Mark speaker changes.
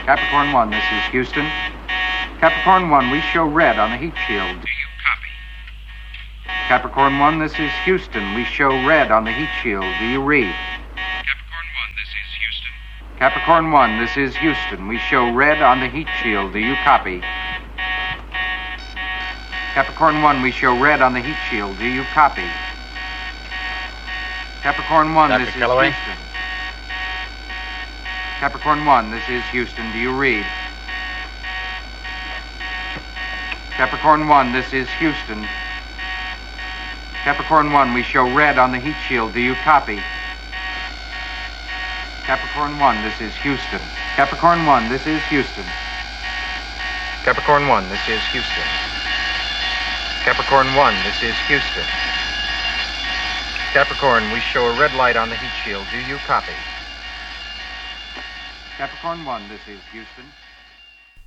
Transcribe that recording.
Speaker 1: Capricorn 1, this is Houston. Capricorn 1, we show red on the heat shield.
Speaker 2: Do you copy?
Speaker 1: Capricorn 1, this is Houston. We show red on the heat shield. Do you read?
Speaker 2: Capricorn 1, this is Houston.
Speaker 1: Capricorn 1, this is Houston. We show red on the heat shield. Do you copy? Capricorn 1, we show red on the heat shield. Do you copy? Capricorn 1,
Speaker 3: Dr.
Speaker 1: this
Speaker 3: Kellaway?
Speaker 1: is Houston. Capricorn 1, this is Houston. Do you read? Capricorn 1, this is Houston. Capricorn 1, we show red on the heat shield. Do you copy? Capricorn 1, this is Houston. Capricorn 1, this is Houston. Capricorn 1, this is Houston. Capricorn 1, this is Houston. Capricorn, we show a red light on the heat shield. Do you copy? Capricorn 1, this is Houston.